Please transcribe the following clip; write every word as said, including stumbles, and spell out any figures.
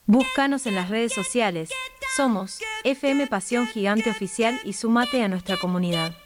Búscanos en las redes sociales. Somos F M Pasión Gigante Oficial y sumate a nuestra comunidad.